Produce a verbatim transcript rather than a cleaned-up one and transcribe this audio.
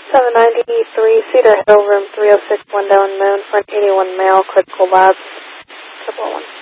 seven ninety-three Cedar Hill, room three oh six, window and moon for an eighty-one male, critical labs, triple one.